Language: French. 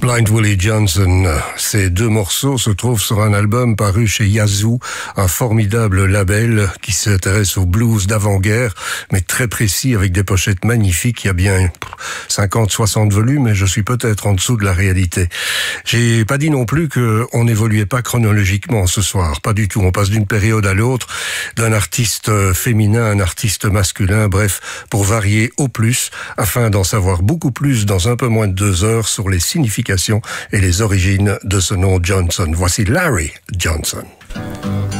Blind Willie Johnson. Ces deux morceaux se trouvent sur un album paru chez Yazoo, un formidable label qui s'intéresse au blues d'avant-guerre, mais très précis, avec des pochettes magnifiques. Il y a bien 50-60 volumes, et je suis peut-être en dessous de la réalité. J'ai pas dit non plus qu'on n'évoluait pas chronologiquement ce soir, pas du tout. On passe d'une période à l'autre, d'un artiste féminin à un artiste masculin, bref, pour varier au plus, afin d'en savoir beaucoup plus dans un peu moins de 2 heures sur les significations et les origines de ce nom Johnson. Voici Larry Johnson.